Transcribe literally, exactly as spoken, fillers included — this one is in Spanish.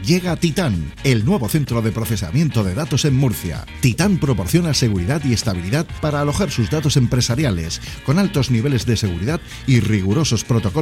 Llega Titán, el nuevo centro de procesamiento de datos en Murcia. Titán proporciona seguridad y estabilidad para alojar sus datos empresariales, con altos niveles de seguridad y rigurosos protocolos